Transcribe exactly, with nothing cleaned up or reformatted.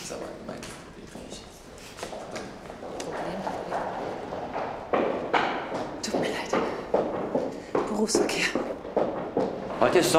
ist aber mein Problem nicht. Problem? Tut mir leid. Berufsverkehr. Heute ist